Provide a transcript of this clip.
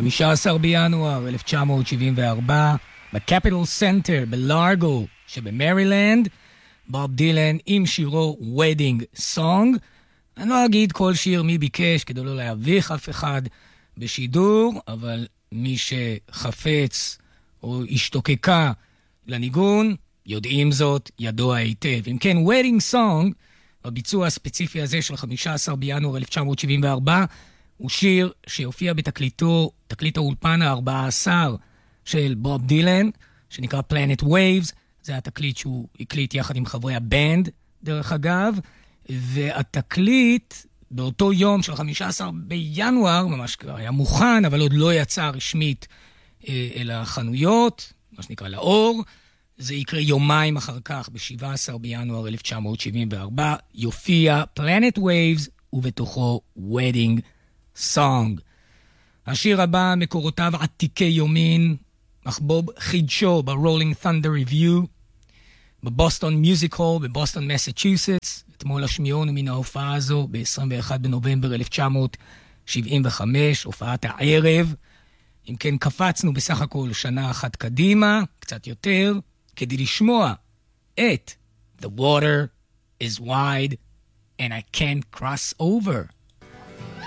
15 בינואר 1974, בקפיטל סנטר בלארגו שבמרילנד, בוב דילן עם שירו Wedding Song. אני לא אגיד כל שיר מי ביקש כדי לא להביך אף אחד בשידור, אבל מי שחפץ או השתוקקה לניגון, יודעים זאת, ידוע היטב. אם כן, Wedding Song, בביצוע הספציפי הזה של 15 בינואר 1974, הוא שיר שיופיע בתקליטו, תקליט האולפן ה-14 של בוב דילן, שנקרא Planet Waves. זה התקליט שהוא הקליט יחד עם חברי הבנד, דרך אגב, והתקליט באותו יום של 15 בינואר, ממש כבר היה מוכן, אבל עוד לא יצא רשמית אל החנויות, מה שנקרא לאור. זה יקרה יומיים אחר כך, ב-17 בינואר 1974, יופיע Planet Waves, ובתוכו Wedding Song. השיר הבא, מקורותיו עתיקי יומין, אך בוב חידשו ברולינג ת'נדר ריוויו, בבוסטון מיוזיק הול, בבוסטון מסצ'וסטס. אתמול השמיעון מן ההופעה הזו, ב-21 בנובמבר 1975, הופעת הערב. אם כן, קפצנו בסך הכל שנה אחת קדימה, קצת יותר, כדי לשמוע את The Water is Wide and I Can't Cross Over.